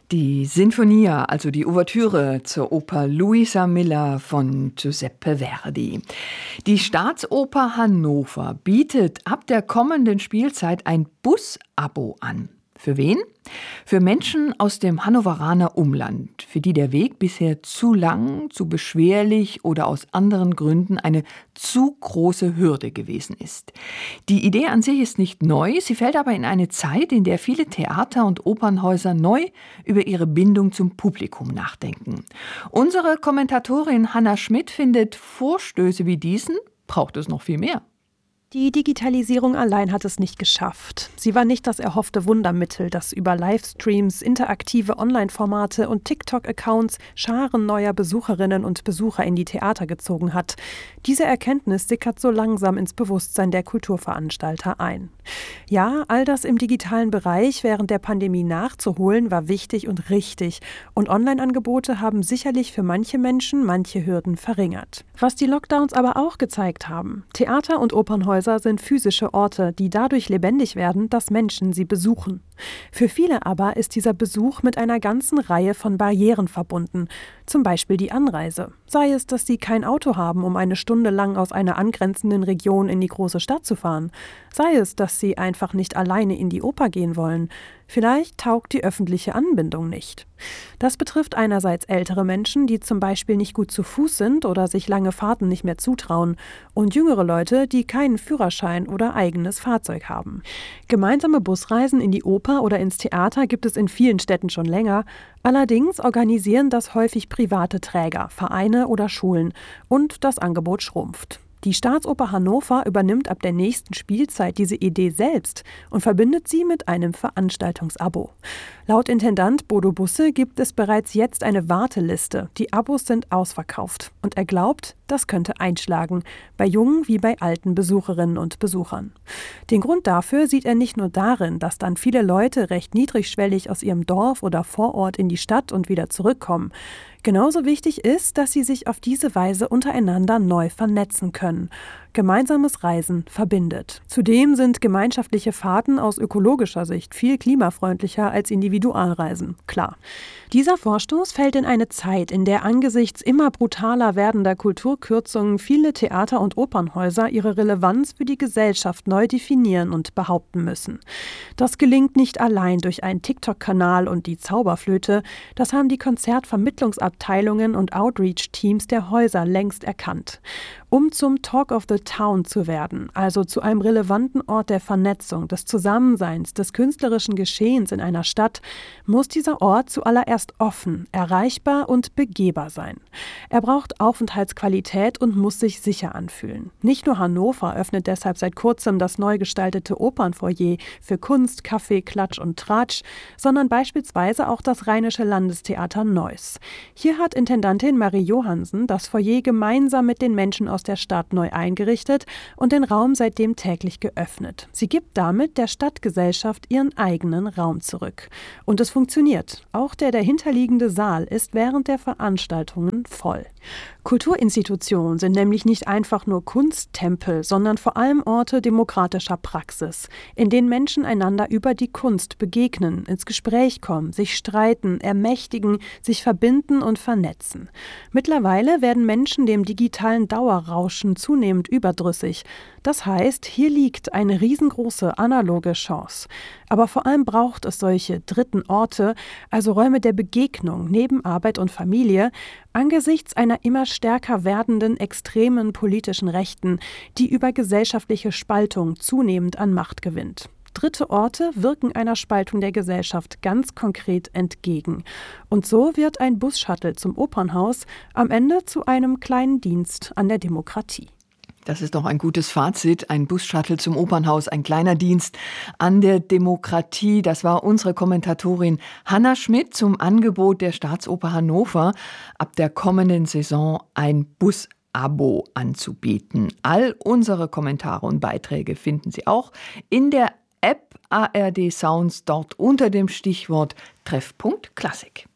Die Sinfonia, also die Ouvertüre zur Oper Luisa Miller von Giuseppe Verdi. Die Staatsoper Hannover bietet ab der kommenden Spielzeit ein Bus-Abo an. Für wen? Für Menschen aus dem Hannoveraner Umland, für die der Weg bisher zu lang, zu beschwerlich oder aus anderen Gründen eine zu große Hürde gewesen ist. Die Idee an sich ist nicht neu, sie fällt aber in eine Zeit, in der viele Theater und Opernhäuser neu über ihre Bindung zum Publikum nachdenken. Unsere Kommentatorin Hanna Schmidt findet, Vorstöße wie diesen braucht es noch viel mehr. Die Digitalisierung allein hat es nicht geschafft. Sie war nicht das erhoffte Wundermittel, das über Livestreams, interaktive Online-Formate und TikTok-Accounts Scharen neuer Besucherinnen und Besucher in die Theater gezogen hat. Diese Erkenntnis sickert so langsam ins Bewusstsein der Kulturveranstalter ein. Ja, all das im digitalen Bereich während der Pandemie nachzuholen, war wichtig und richtig. Und Online-Angebote haben sicherlich für manche Menschen manche Hürden verringert. Was die Lockdowns aber auch gezeigt haben: Theater und Opernhäuser sind physische Orte, die dadurch lebendig werden, dass Menschen sie besuchen. Für viele aber ist dieser Besuch mit einer ganzen Reihe von Barrieren verbunden. Zum Beispiel die Anreise. Sei es, dass sie kein Auto haben, um eine Stunde lang aus einer angrenzenden Region in die große Stadt zu fahren. Sei es, dass sie einfach nicht alleine in die Oper gehen wollen. Vielleicht taugt die öffentliche Anbindung nicht. Das betrifft einerseits ältere Menschen, die zum Beispiel nicht gut zu Fuß sind oder sich lange Fahrten nicht mehr zutrauen, und jüngere Leute, die keinen Führerschein oder eigenes Fahrzeug haben. Gemeinsame Busreisen in die Oper oder ins Theater gibt es in vielen Städten schon länger. Allerdings organisieren das häufig private Träger, Vereine oder Schulen, und das Angebot schrumpft. Die Staatsoper Hannover übernimmt ab der nächsten Spielzeit diese Idee selbst und verbindet sie mit einem Veranstaltungsabo. Laut Intendant Bodo Busse gibt es bereits jetzt eine Warteliste. Die Abos sind ausverkauft. Und er glaubt, das könnte einschlagen, bei jungen wie bei alten Besucherinnen und Besuchern. Den Grund dafür sieht er nicht nur darin, dass dann viele Leute recht niedrigschwellig aus ihrem Dorf oder Vorort in die Stadt und wieder zurückkommen. Genauso wichtig ist, dass sie sich auf diese Weise untereinander neu vernetzen können. Gemeinsames Reisen verbindet. Zudem sind gemeinschaftliche Fahrten aus ökologischer Sicht viel klimafreundlicher als Individualreisen, klar. Dieser Vorstoß fällt in eine Zeit, in der angesichts immer brutaler werdender Kulturkürzungen viele Theater und Opernhäuser ihre Relevanz für die Gesellschaft neu definieren und behaupten müssen. Das gelingt nicht allein durch einen TikTok-Kanal und die Zauberflöte, das haben die Konzertvermittlungsabteilungen und Outreach-Teams der Häuser längst erkannt. Um zum Talk of the Town zu werden, also zu einem relevanten Ort der Vernetzung, des Zusammenseins, des künstlerischen Geschehens in einer Stadt, muss dieser Ort zuallererst offen, erreichbar und begehbar sein. Er braucht Aufenthaltsqualität und muss sich sicher anfühlen. Nicht nur Hannover öffnet deshalb seit kurzem das neu gestaltete Opernfoyer für Kunst, Kaffee, Klatsch und Tratsch, sondern beispielsweise auch das Rheinische Landestheater Neuss. Hier hat Intendantin Marie Johansen das Foyer gemeinsam mit den Menschen aus der Stadt neu eingerichtet und den Raum seitdem täglich geöffnet. Sie gibt damit der Stadtgesellschaft ihren eigenen Raum zurück. Und es funktioniert. Auch der dahinterliegende Saal ist während der Veranstaltungen voll. Kulturinstitutionen sind nämlich nicht einfach nur Kunsttempel, sondern vor allem Orte demokratischer Praxis, in denen Menschen einander über die Kunst begegnen, ins Gespräch kommen, sich streiten, ermächtigen, sich verbinden und vernetzen. Mittlerweile werden Menschen dem digitalen Dauerrauschen zunehmend überdrüssig. Das heißt, hier liegt eine riesengroße analoge Chance. Aber vor allem braucht es solche dritten Orte, also Räume der Begegnung neben Arbeit und Familie, angesichts einer immer stärker werdenden extremen politischen Rechten, die über gesellschaftliche Spaltung zunehmend an Macht gewinnt. Dritte Orte wirken einer Spaltung der Gesellschaft ganz konkret entgegen. Und so wird ein Bus-Shuttle zum Opernhaus am Ende zu einem kleinen Dienst an der Demokratie. Das ist doch ein gutes Fazit. Ein Bus-Shuttle zum Opernhaus, ein kleiner Dienst an der Demokratie. Das war unsere Kommentatorin Hanna Schmidt zum Angebot der Staatsoper Hannover, ab der kommenden Saison ein Bus-Abo anzubieten. All unsere Kommentare und Beiträge finden Sie auch in der App ARD Sounds, dort unter dem Stichwort Treffpunkt Klassik.